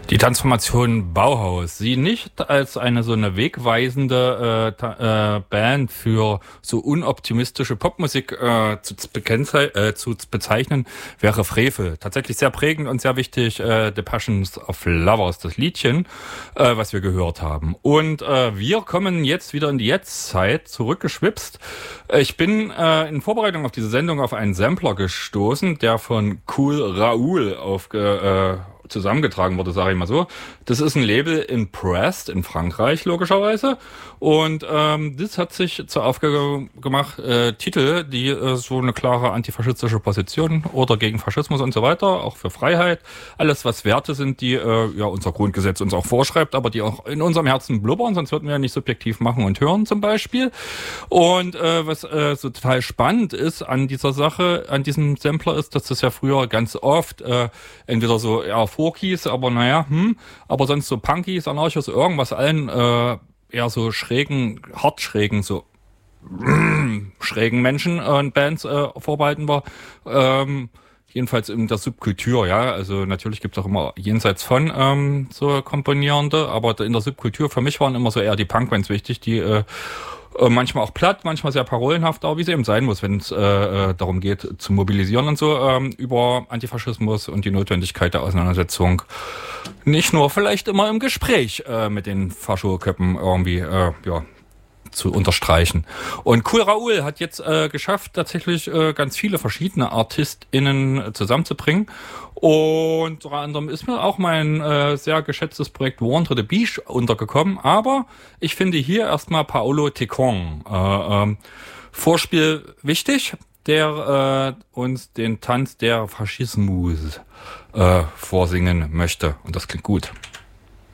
Die Transformation Bauhaus, sie nicht als so eine wegweisende Band für so unoptimistische Popmusik zu bezeichnen, wäre Frevel. Tatsächlich sehr prägend und sehr wichtig, The Passions of Lovers, das Liedchen, was wir gehört haben. Und wir kommen jetzt wieder in die Jetztzeit, zurückgeschwipst. Ich bin in Vorbereitung auf diese Sendung auf einen Sampler gestoßen, der von Cool Raoul zusammengetragen wurde, sage ich mal so. Das ist ein Label in Brest in Frankreich, logischerweise. Und das hat sich zur Aufgabe gemacht, Titel, die so eine klare antifaschistische Position oder gegen Faschismus und so weiter, auch für Freiheit, alles was Werte sind, die unser Grundgesetz uns auch vorschreibt, aber die auch in unserem Herzen blubbern, sonst würden wir ja nicht subjektiv machen und hören zum Beispiel. Und was so total spannend ist an dieser Sache, an diesem Sampler ist, dass das ja früher ganz oft entweder so Folkies, aber aber sonst so Punkies, Anarchos, irgendwas allen eher so schrägen, so schrägen Menschen und Bands vorbehalten war. Jedenfalls in der Subkultur, ja. Also natürlich gibt es auch immer jenseits von so Komponierende, aber in der Subkultur für mich waren immer so eher die Punkbands wichtig, die manchmal auch platt, manchmal sehr parolenhaft, aber wie es eben sein muss, wenn es darum geht, zu mobilisieren und so, über Antifaschismus und die Notwendigkeit der Auseinandersetzung. Nicht nur vielleicht immer im Gespräch mit den Faschoköppen irgendwie, zu unterstreichen. Und Cool Raoul hat jetzt geschafft, tatsächlich ganz viele verschiedene ArtistInnen zusammenzubringen. Und unter anderem ist mir auch mein sehr geschätztes Projekt Warn to the Beach untergekommen. Aber ich finde hier erstmal Paolo Tecon. Vorspiel wichtig, der uns den Tanz der Faschismus vorsingen möchte. Und das klingt gut.